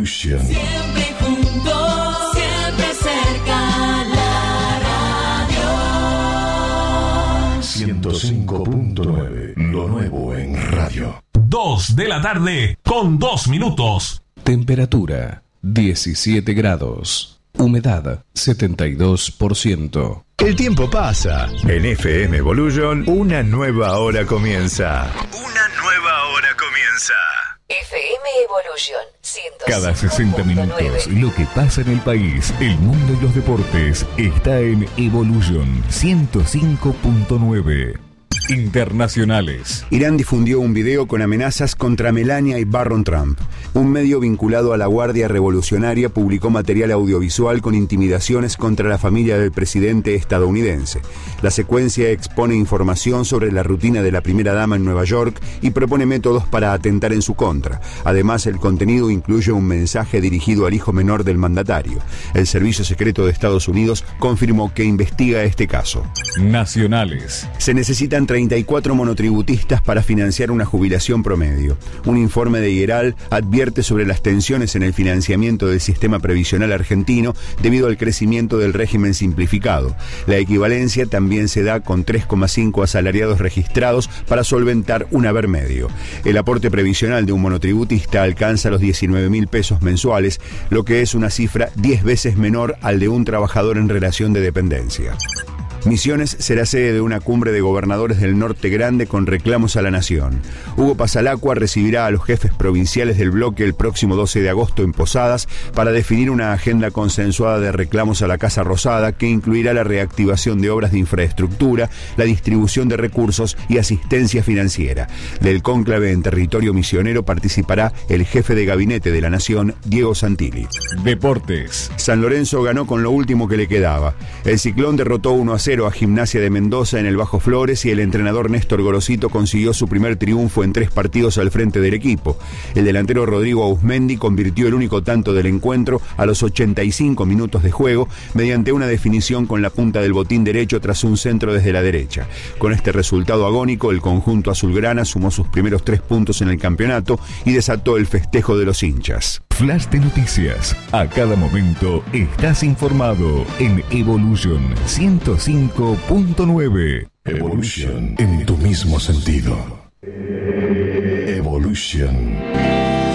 Evolution. Siempre juntos, siempre cerca, la radio. 105.9, lo nuevo en radio. 2 de la tarde con 2 minutos. Temperatura 17 grados. Humedad 72%. El tiempo pasa. En FM Evolution, una nueva hora comienza. Una nueva hora comienza. FM Evolution 105.9. Cada 60 minutos, lo que pasa en el país, el mundo y los deportes está en Evolution 105.9. Internacionales. Irán difundió un video con amenazas contra Melania y Barron Trump. Un medio vinculado a la Guardia Revolucionaria publicó material audiovisual con intimidaciones contra la familia del presidente estadounidense. La secuencia expone información sobre la rutina de la primera dama en Nueva York y propone métodos para atentar en su contra. Además, el contenido incluye un mensaje dirigido al hijo menor del mandatario. El Servicio Secreto de Estados Unidos confirmó que investiga este caso. Nacionales. Se necesitan 34 monotributistas para financiar una jubilación promedio. Un informe de IERAL advierte sobre las tensiones en el financiamiento del sistema previsional argentino debido al crecimiento del régimen simplificado. La equivalencia también se da con 3,5 asalariados registrados para solventar un haber medio. El aporte previsional de un monotributista alcanza los 19.000 pesos mensuales, lo que es una cifra 10 veces menor al de un trabajador en relación de dependencia. Misiones será sede de una cumbre de gobernadores del Norte Grande con reclamos a la nación. Hugo Pasalacua recibirá a los jefes provinciales del bloque el próximo 12 de agosto en Posadas para definir una agenda consensuada de reclamos a la Casa Rosada que incluirá la reactivación de obras de infraestructura, la distribución de recursos y asistencia financiera. Del cónclave en territorio misionero participará el jefe de gabinete de la nación, Diego Santilli. Deportes. San Lorenzo ganó con lo último que le quedaba. El Ciclón derrotó 1-0 a Gimnasia de Mendoza en el Bajo Flores y el entrenador Néstor Gorosito consiguió su primer triunfo en 3 partidos al frente del equipo. El delantero Rodrigo Auzmendi convirtió el único tanto del encuentro a los 85 minutos de juego mediante una definición con la punta del botín derecho tras un centro desde la derecha. Con este resultado agónico, el conjunto azulgrana sumó sus primeros 3 puntos en el campeonato y desató el festejo de los hinchas. Flash de noticias. A cada momento estás informado en Evolution 105.9. Evolution en tu mismo sentido. Evolution.